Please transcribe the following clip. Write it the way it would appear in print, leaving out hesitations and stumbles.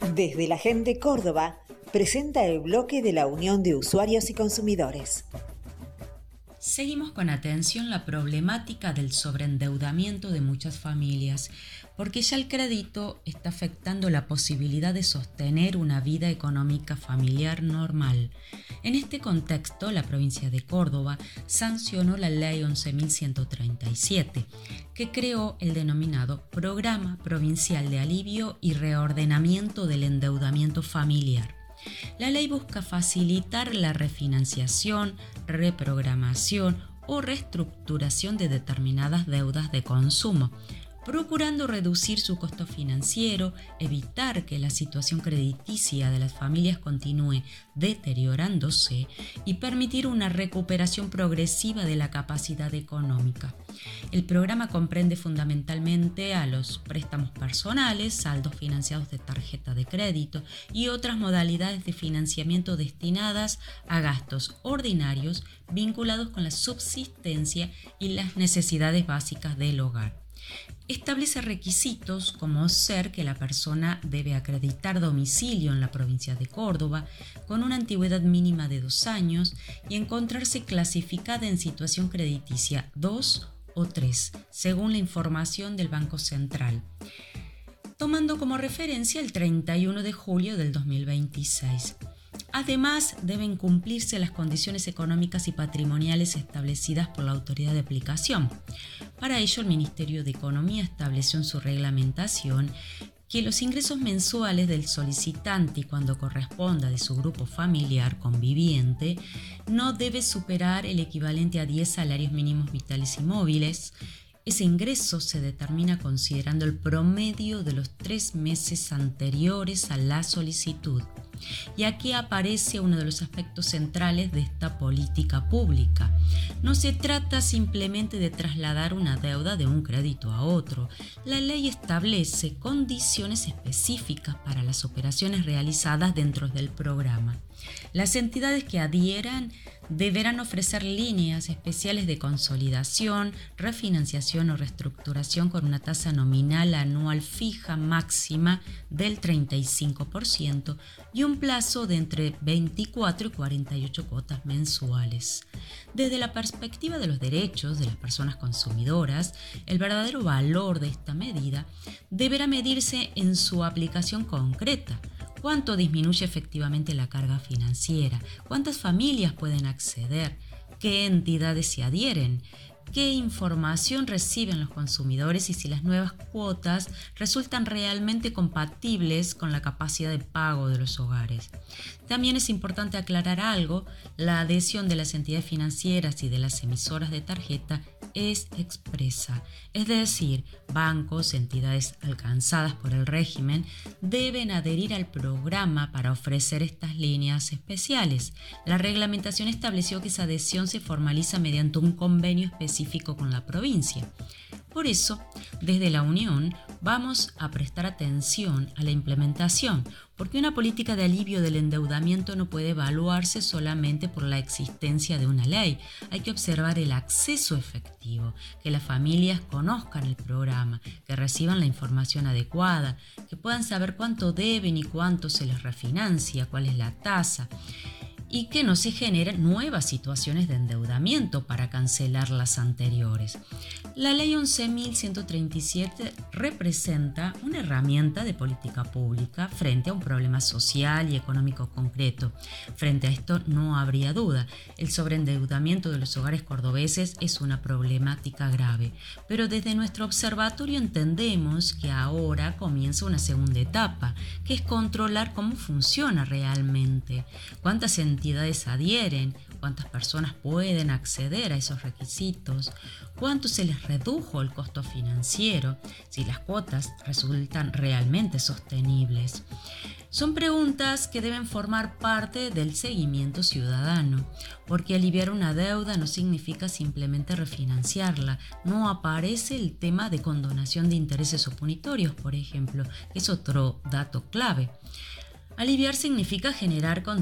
Desde la Gente Córdoba, presenta el bloque de la Unión de Usuarios y Consumidores. Seguimos con atención la problemática del sobreendeudamiento de muchas familias, porque ya el crédito está afectando la posibilidad de sostener una vida económica familiar normal. En este contexto, la provincia de Córdoba sancionó la Ley 11.137, que creó el denominado Programa Provincial de Alivio y Reordenamiento del Endeudamiento Familiar. La ley busca facilitar la refinanciación, reprogramación o reestructuración de determinadas deudas de consumo, procurando reducir su costo financiero, evitar que la situación crediticia de las familias continúe deteriorándose y permitir una recuperación progresiva de la capacidad económica. El programa comprende fundamentalmente a los préstamos personales, saldos financiados de tarjeta de crédito y otras modalidades de financiamiento destinadas a gastos ordinarios vinculados con la subsistencia y las necesidades básicas del hogar. Establece requisitos como ser que la persona debe acreditar domicilio en la provincia de Córdoba con una antigüedad mínima de 2 años y encontrarse clasificada en situación crediticia 2 o 3, según la información del Banco Central, tomando como referencia el 31 de julio del 2026. Además, deben cumplirse las condiciones económicas y patrimoniales establecidas por la autoridad de aplicación. Para ello, el Ministerio de Economía estableció en su reglamentación que los ingresos mensuales del solicitante y cuando corresponda de su grupo familiar conviviente no debe superar el equivalente a 10 salarios mínimos vitales y móviles. Ese ingreso se determina considerando el promedio de los 3 meses anteriores a la solicitud. Y aquí aparece uno de los aspectos centrales de esta política pública. No se trata simplemente de trasladar una deuda de un crédito a otro. La ley establece condiciones específicas para las operaciones realizadas dentro del programa. Las entidades que adhieran deberán ofrecer líneas especiales de consolidación, refinanciación o reestructuración con una tasa nominal anual fija máxima del 35% y un plazo de entre 24 y 48 cuotas mensuales. Desde la perspectiva de los derechos de las personas consumidoras, el verdadero valor de esta medida deberá medirse en su aplicación concreta. ¿Cuánto disminuye efectivamente la carga financiera? ¿Cuántas familias pueden acceder? ¿Qué entidades se adhieren? ¿Qué información reciben los consumidores y si las nuevas cuotas resultan realmente compatibles con la capacidad de pago de los hogares? También es importante aclarar algo: la adhesión de las entidades financieras y de las emisoras de tarjeta es expresa, es decir, bancos, entidades alcanzadas por el régimen deben adherir al programa para ofrecer estas líneas especiales. La reglamentación estableció que esa adhesión se formaliza mediante un convenio específico con la provincia. Por eso, desde la Unión vamos a prestar atención a la implementación, porque una política de alivio del endeudamiento no puede evaluarse solamente por la existencia de una ley. Hay que observar el acceso efectivo, que las familias conozcan el programa, que reciban la información adecuada, que puedan saber cuánto deben y cuánto se les refinancia, cuál es la tasa, y que no se generen nuevas situaciones de endeudamiento para cancelar las anteriores. La Ley 11.137 representa una herramienta de política pública frente a un problema social y económico concreto. Frente a esto no habría duda, el sobreendeudamiento de los hogares cordobeses es una problemática grave, pero desde nuestro observatorio entendemos que ahora comienza una segunda etapa, que es controlar cómo funciona realmente, cuántas entidades adhieren, cuántas personas pueden acceder a esos requisitos, cuánto se les redujo el costo financiero, si las cuotas resultan realmente sostenibles. Son preguntas que deben formar parte del seguimiento ciudadano, porque aliviar una deuda no significa simplemente refinanciarla. No aparece el tema de condonación de intereses oponitorios, por ejemplo, que es otro dato clave. Aliviar significa generar